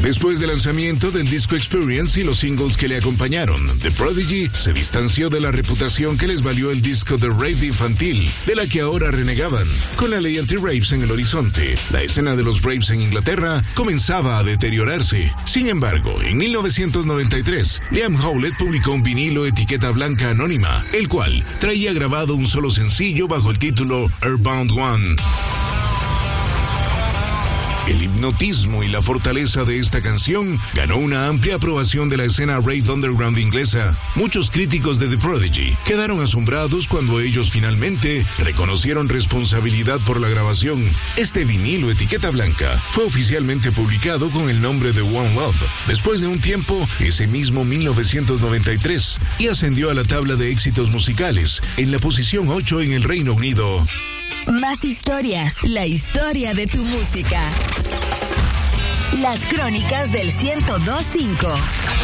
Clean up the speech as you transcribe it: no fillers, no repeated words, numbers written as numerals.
Después del lanzamiento del disco Experience y los singles que le acompañaron, The Prodigy se distanció de la reputación que les valió el disco de rave infantil, de la que ahora renegaban. Con la ley anti-raves en el horizonte, la escena de los raves en Inglaterra comenzaba a deteriorarse. Sin embargo, en 1993, Liam Howlett publicó un vinilo etiqueta blanca anónima, el cual traía grabado un solo sencillo bajo el título Airbound One. El hipnotismo y la fortaleza de esta canción ganó una amplia aprobación de la escena rave underground inglesa. Muchos críticos de The Prodigy quedaron asombrados cuando ellos finalmente reconocieron responsabilidad por la grabación. Este vinilo etiqueta blanca fue oficialmente publicado con el nombre de One Love después de un tiempo, ese mismo 1993, y ascendió a la tabla de éxitos musicales en la posición 8 en el Reino Unido. Más historias, la historia de tu música. Las crónicas del 102.5.